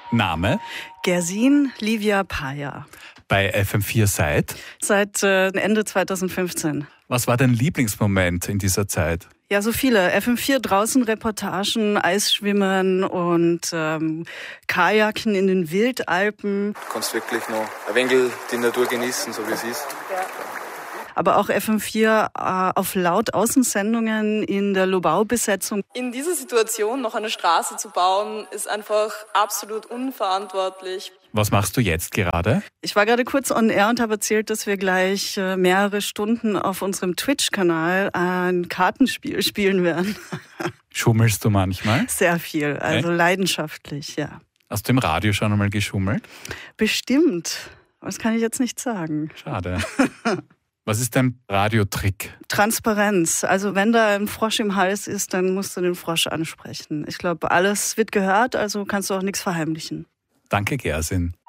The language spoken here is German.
Name? Gersin Livia Paya. Bei FM4 Seit Ende 2015. Was war dein Lieblingsmoment in dieser Zeit? Ja, so viele. FM4 draußen Reportagen, Eisschwimmen und Kajaken in den Wildalpen. Du kannst wirklich noch ein wenig die Natur genießen, so wie es ist. Ja. Aber auch FM4 auf laut Außensendungen in der Lobau-Besetzung. In dieser Situation noch eine Straße zu bauen, ist einfach absolut unverantwortlich. Was machst du jetzt gerade? Ich war gerade kurz on air und habe erzählt, dass wir gleich mehrere Stunden auf unserem Twitch-Kanal ein Kartenspiel spielen werden. Schummelst du manchmal? Sehr viel, also leidenschaftlich, ja. Hast du im Radio schon einmal geschummelt? Bestimmt. Das kann ich jetzt nicht sagen. Schade. Was ist dein Radiotrick? Transparenz. Also wenn da ein Frosch im Hals ist, dann musst du den Frosch ansprechen. Ich glaube, alles wird gehört, also kannst du auch nichts verheimlichen. Danke, Gersin.